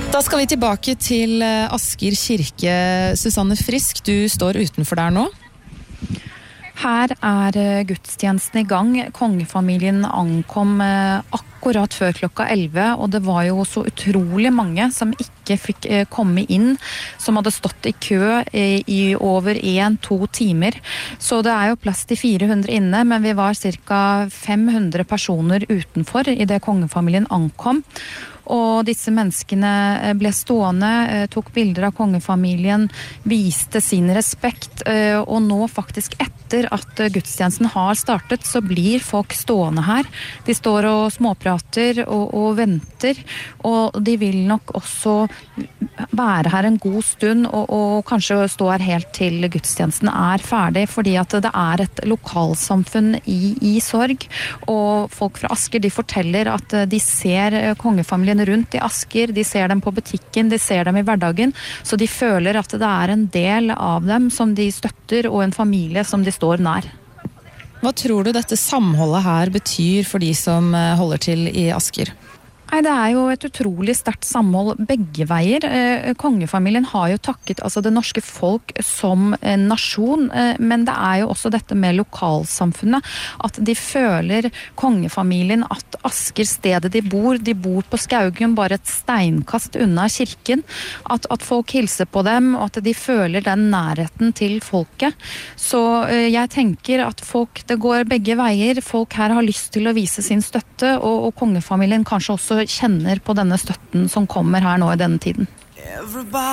Da skal vi tilbake til Asker kirke. Susanne Frisk, du står utenfor der nå. Her gudstjenesten i gang. Kongefamilien ankom akkurat før klokka 11, og det var jo så utrolig mange som ikke fikk komme inn, som hadde stått i kø i over 1-2 timer. Så det jo plass til 400 inne, men vi var ca. 500 personer utenfor i det kongefamilien ankom. Og disse menneskene ble stående, tok bilder av kongefamilien, viste sin respekt, og nå faktisk etter at gudstjenesten har startet, så blir folk stående her. De står og småprater og venter, og de vil nok også være her en god stund, og kanskje stå her helt til gudstjenesten ferdig, fordi at det et lokalsamfunn i sorg, og folk fra Asker, de forteller at de ser kongefamilien rundt i Asker, de ser dem på butikken, de ser dem i hverdagen, så de føler at det en del av dem som de støtter, og en familie som de står nær. Hva tror du dette samholdet her betyr for de som holder til i Asker? Nei, det jo et utrolig sterkt samhold begge veier. Kongefamilien har jo takket det norske folk som en nasjon, men det jo også dette med lokalsamfunnet, at de føler kongefamilien at Asker, stedet de bor på Skaugen, bare et steinkast unna kirken, at folk hilser på dem, og at de føler den nærheten til folket. Så jeg tenker at det går begge veier. Folk her har lyst til å vise sin støtte, og kongefamilien kanskje også kjenner på denne støtten som kommer her nå i denne tiden.